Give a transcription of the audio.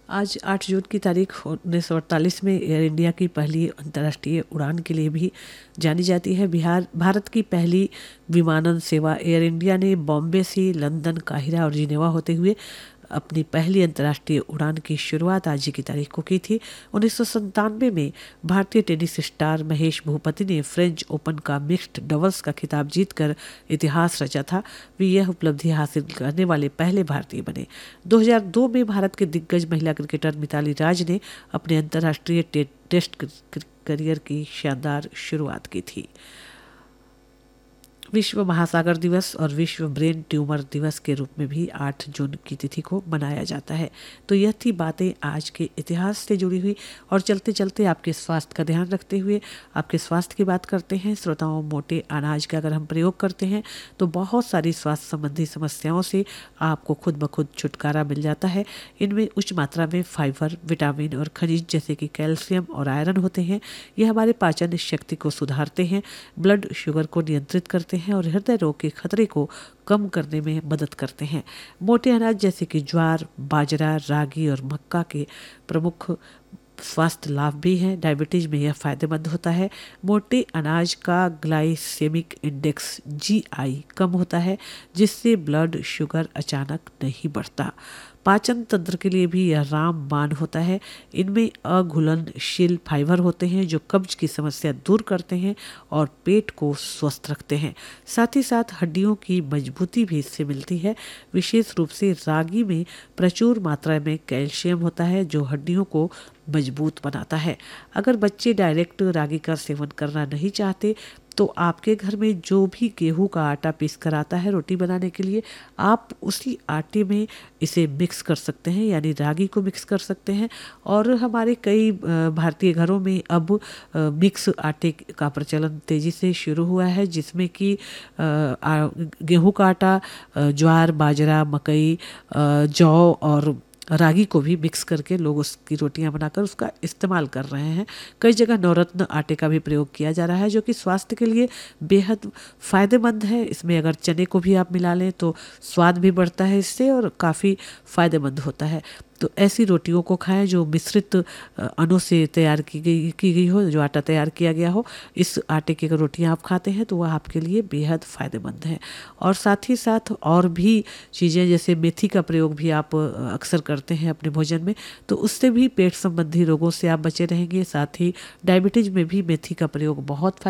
आज 8 जून की तारीख 1948 में एयर इंडिया की पहली अंतर्राष्ट्रीय उड़ान के लिए भी जानी जाती है। भारत की पहली विमानन सेवा एयर इंडिया ने बॉम्बे से लंदन, काहिरा और जिनेवा होते हुए अपनी पहली अंतर्राष्ट्रीय उड़ान की शुरुआत आज ही की तारीख को की थी। 1997 में भारतीय टेनिस स्टार महेश भूपति ने फ्रेंच ओपन का मिक्स्ड डबल्स का खिताब जीतकर इतिहास रचा था। वे यह उपलब्धि हासिल करने वाले पहले भारतीय बने। 2002 में भारत के दिग्गज महिला क्रिकेटर मिताली राज ने अपने अंतर्राष्ट्रीय टेस्ट करियर की शानदार शुरुआत की थी। विश्व महासागर दिवस और विश्व ब्रेन ट्यूमर दिवस के रूप में भी 8 जून की तिथि को मनाया जाता है। तो यह थी बातें आज के इतिहास से जुड़ी हुई। और चलते चलते आपके स्वास्थ्य का ध्यान रखते हुए आपके स्वास्थ्य की बात करते हैं। श्रोताओं, मोटे अनाज का अगर हम प्रयोग करते हैं तो बहुत सारी स्वास्थ्य संबंधी समस्याओं से आपको खुद ब खुद छुटकारा मिल जाता है। इनमें उच्च मात्रा में फाइबर, विटामिन और खनिज जैसे कि कैल्शियम और आयरन होते हैं। ये हमारे पाचन शक्ति को सुधारते हैं, ब्लड शुगर को नियंत्रित करते हैं और हृदय रोग के खतरे को कम करने में मदद करते हैं। मोटे अनाज जैसे कि ज्वार, बाजरा, रागी और मक्का के प्रमुख स्वास्थ्य लाभ भी हैं। डायबिटीज में यह फायदेमंद होता है। मोटे अनाज का ग्लाइसेमिक इंडेक्स GI कम होता है, जिससे ब्लड शुगर अचानक नहीं बढ़ता। पाचन तंत्र के लिए भी यह रामबाण होता है। इनमें अघुलनशील फाइबर होते हैं जो कब्ज की समस्या दूर करते हैं और पेट को स्वस्थ रखते हैं। साथ ही साथ हड्डियों की मजबूती भी इससे मिलती है। विशेष रूप से रागी में प्रचुर मात्रा में कैल्शियम होता है जो हड्डियों को मजबूत बनाता है। अगर बच्चे डायरेक्ट रागी का सेवन करना नहीं चाहते तो आपके घर में जो भी गेहूं का आटा पीस कर आता है रोटी बनाने के लिए, आप उसी आटे में इसे मिक्स कर सकते हैं, यानी रागी को मिक्स कर सकते हैं। और हमारे कई भारतीय घरों में अब मिक्स आटे का प्रचलन तेज़ी से शुरू हुआ है, जिसमें कि गेहूं का आटा, ज्वार, बाजरा, मकई, जौ और रागी को भी मिक्स करके लोग उसकी रोटियां बनाकर उसका इस्तेमाल कर रहे हैं। कई जगह नवरत्न आटे का भी प्रयोग किया जा रहा है जो कि स्वास्थ्य के लिए बेहद फ़ायदेमंद है। इसमें अगर चने को भी आप मिला लें तो स्वाद भी बढ़ता है इससे और काफ़ी फ़ायदेमंद होता है। तो ऐसी रोटियों को खाएं जो मिश्रित अनों से तैयार की गई हो, जो आटा तैयार किया गया हो। इस आटे की अगर रोटियां आप खाते हैं तो वह आपके लिए बेहद फ़ायदेमंद है। और साथ ही साथ और भी चीज़ें जैसे मेथी का प्रयोग भी आप अक्सर करते हैं अपने भोजन में, तो उससे भी पेट संबंधी रोगों से आप बचे रहेंगे। साथ ही डायबिटीज़ में भी मेथी का प्रयोग बहुत